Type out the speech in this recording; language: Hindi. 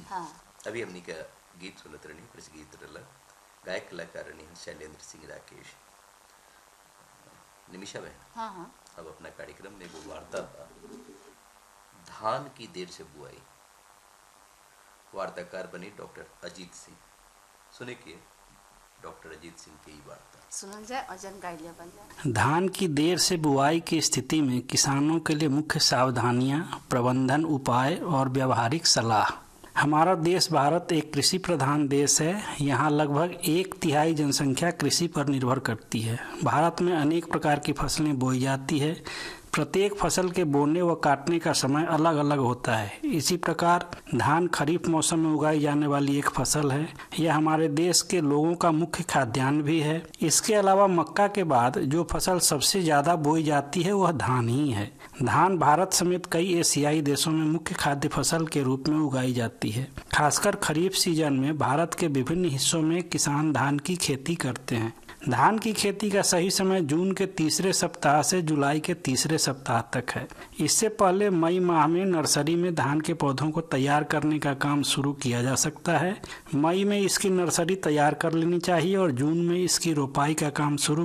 हाँ। अभी हमनी का गीत सुनत रहनी, प्रसिद्ध गीत रहला, गायक कलाकार रहनी शैलेंद्र सिंह राकेश, निमिषा बहन। हाँ हाँ। अब अपना कार्यक्रम में वो वार्ता था, धान की देर से बुआई। वार्ताकार बने डॉक्टर अजीत सिंह। सुने के डॉक्टर अजीत सिंह की वार्ता सुनल जाए और जानकारी बन जाए। धान की देर से बुआई की स्थिति में किसानों के लिए मुख्य सावधानियां, प्रबंधन उपाय और व्यावहारिक सलाह। हमारा देश भारत एक कृषि प्रधान देश है। यहाँ लगभग 1/3 जनसंख्या कृषि पर निर्भर करती है। भारत में अनेक प्रकार की फसलें बोई जाती है। प्रत्येक फसल के बोने व काटने का समय अलग अलग होता है। इसी प्रकार धान खरीफ मौसम में उगाई जाने वाली एक फसल है। यह हमारे देश के लोगों का मुख्य खाद्यान्न भी है। इसके अलावा मक्का के बाद जो फसल सबसे ज़्यादा बोई जाती है वह धान ही है। धान भारत समेत कई एशियाई देशों में मुख्य खाद्य फसल के रूप में उगाई जाती है। खासकर खरीफ सीजन में भारत के विभिन्न हिस्सों में किसान धान की खेती करते हैं। धान की खेती का सही समय जून के तीसरे सप्ताह से जुलाई के तीसरे सप्ताह तक है। इससे पहले मई माह में नर्सरी में धान के पौधों को तैयार करने का काम शुरू किया जा सकता है। मई में इसकी नर्सरी तैयार कर लेनी चाहिए और जून में इसकी रोपाई का काम शुरू